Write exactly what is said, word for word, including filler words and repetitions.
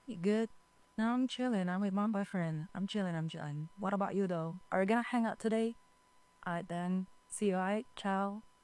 You good? No, I'm chilling. I'm with my boyfriend. I'm chilling. I'm chilling. What about you though? Are we gonna hang out today? Alright then. See you. Alright. Ciao.